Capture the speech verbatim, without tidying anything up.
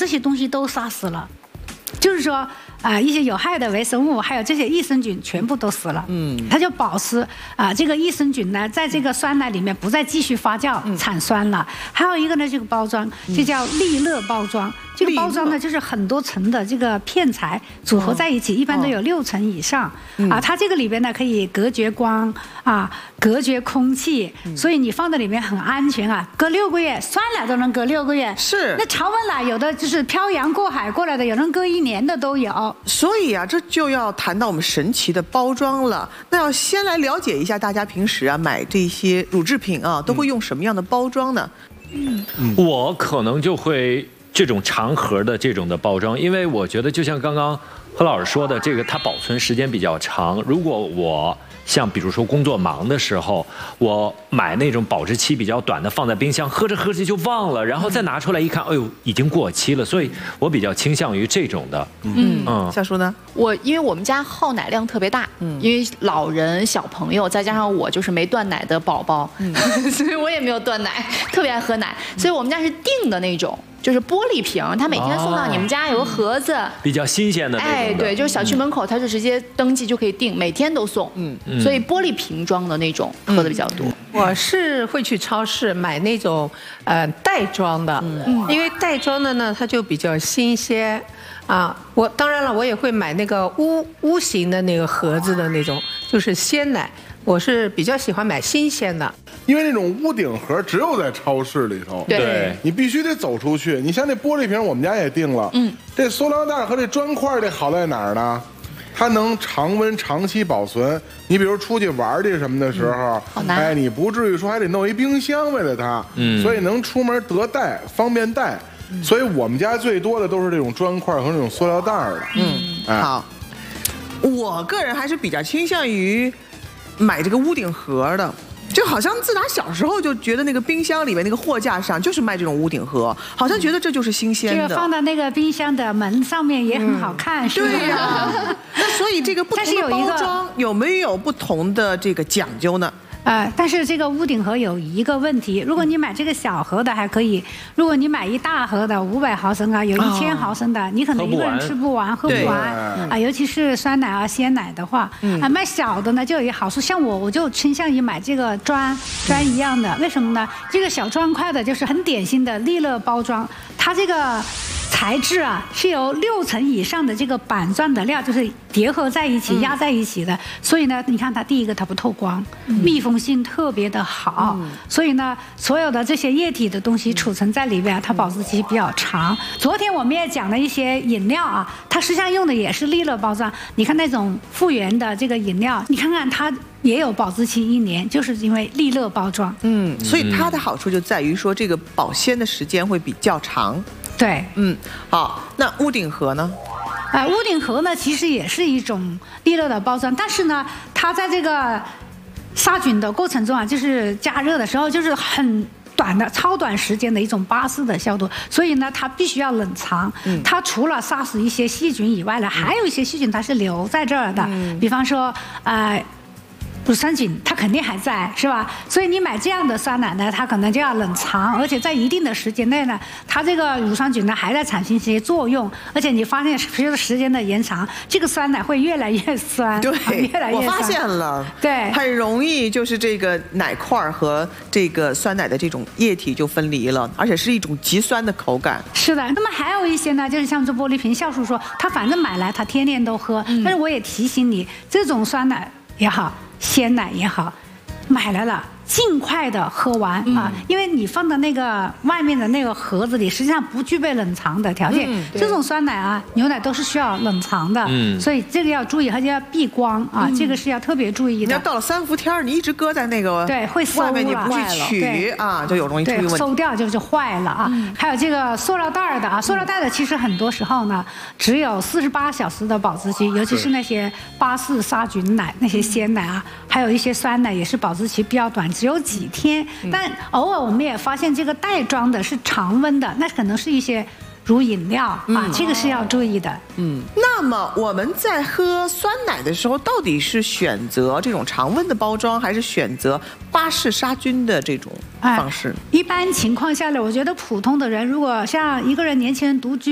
这些东西都杀死了，就是说啊、呃，一些有害的微生物，还有这些益生菌全部都死了。嗯，它就保持啊、呃，这个益生菌呢，在这个酸奶里面不再继续发酵、嗯、产酸了。还有一个呢，这个包装就叫利乐包装。这个包装呢，就是很多层的这个片材组合在一起，一般都有六层以上、嗯、啊。它这个里边呢，可以隔绝光啊，隔绝空气，嗯、所以你放在里面很安全啊。隔六个月，酸奶都能隔六个月。 是。 那常温奶有的就是漂洋过海过来的，有人隔一年的都有。 所以啊，这就要谈到我们神奇的包装了。那要先来了解一下大家平时啊买这些乳制品啊，都会用什么样的包装呢？ 嗯，我可能就会。这种长盒的这种的包装，因为我觉得就像刚刚何老师说的，这个它保存时间比较长。如果我像比如说工作忙的时候，我买那种保质期比较短的放在冰箱，喝着喝着就忘了，然后再拿出来一看，哎呦，已经过期了。所以我比较倾向于这种的。 嗯嗯，夏叔呢？ 我因为我们家耗奶量特别大，嗯，因为老人、小朋友，再加上我就是没断奶的宝宝，嗯、所以我也没有断奶，特别爱喝奶，所以我们家是定的那种。就是玻璃瓶，他每天送到你们家有个盒子，哦、 比较新鲜的那种的。 哎，对，就是小区门口，他就直接登记就可以订，每天都送。嗯嗯，所以玻璃瓶装的那种喝的比较多。 我是会去超市买那种呃袋装的，嗯，因为袋装的呢，它就比较新鲜。啊，我当然了，我也会买那个屋屋型的那个盒子的那种，就是鲜奶。我是比较喜欢买新鲜的， 因为那种屋顶盒只有在超市里头， 对， 你必须得走出去。你像那玻璃瓶，我们家也订了，嗯，这塑料袋和这砖块这好在哪儿呢？它能常温长期保存。你比如出去玩去什么的时候， 嗯、 哎，你不至于说还得弄一冰箱为了它，嗯，所以能出门得带，方便带。嗯、所以我们家最多的都是这种砖块和这种塑料袋的。 嗯，哎、好，我个人还是比较倾向于买这个屋顶盒的。就好像自打小时候就觉得那个冰箱里面那个货架上就是卖这种屋顶盒，好像觉得这就是新鲜的。 这个放到那个冰箱的门上面也很好看，嗯、是吧？ 对呀、啊。那所以这个不同的包装有没有不同的这个讲究呢？ 呃，但是这个屋顶盒有一个问题，如果你买这个小盒的还可以，如果你买一大盒的五百毫升啊，有一千毫升的，哦、你可能一个人吃不完，喝不完啊，尤其是酸奶啊、鲜奶的话，嗯、啊，买小的呢就有一个好处，像我我就倾向于买这个砖砖一样的，为什么呢？这个小砖块的就是很典型的利乐包装，它这个材质啊是由六层以上的这个板状的料就是叠合在一起、压在一起的，所以呢，你看它第一个它不透光，密封性特别的好，所以呢，所有的这些液体的东西储存在里边，它保质期比较长。昨天我们也讲了一些饮料啊，它实际上用的也是利乐包装。你看那种复原的这个饮料，你看看它也有保质期一年，就是因为利乐包装。 嗯，所以它的好处就在于说这个保鲜的时间会比较长。 对， 嗯，好，那屋顶盒呢？ 啊、呃，屋顶盒呢，其实也是一种利乐的包装，但是呢，它在这个杀菌的过程中啊，就是加热的时候，就是很短的、超短时间的一种巴氏的消毒，所以呢，它必须要冷藏。嗯、它除了杀死一些细菌以外呢，还有一些细菌它是留在这儿的，嗯、比方说，呃。乳酸菌它肯定还在，是吧？所以你买这样的酸奶呢，它可能就要冷藏，而且在一定的时间内呢，它这个乳酸菌呢还在产生一些作用，而且你发现随着时间的延长，这个酸奶会越来越酸， 对， 越来越酸。 我发现了， 对， 很容易就是这个奶块和这个酸奶的这种液体就分离了，而且是一种极酸的口感。 是的，那么还有一些呢，就是像这玻璃瓶，酵素说他反正买来他天天都喝，嗯、但是我也提醒你，这种酸奶也好。鲜奶也好，买来了尽快的喝完、嗯、啊，因为你放到那个外面的那个盒子里，实际上不具备冷藏的条件。嗯、这种酸奶啊、牛奶都是需要冷藏的，嗯、所以这个要注意，而且要避光啊，嗯、这个是要特别注意的。 你要到了三伏天，你一直搁在那个对会馊了， 外面你不去取啊，就有容易出问题。 馊掉就是坏了啊。嗯、还有这个塑料袋的啊，塑料袋的其实很多时候呢，只有四十八小时的保质期，尤其是那些巴氏杀菌奶、那些鲜奶啊，还有一些酸奶也是保质期比较短，只有几天。但偶尔我们也发现这个袋装的是常温的，那可能是一些乳饮料啊，嗯、这个是要注意的。 嗯，那么我们在喝酸奶的时候，到底是选择这种常温的包装，还是选择巴氏杀菌的这种方式？ 哎、一般情况下呢，我觉得普通的人，如果像一个人年轻人独居。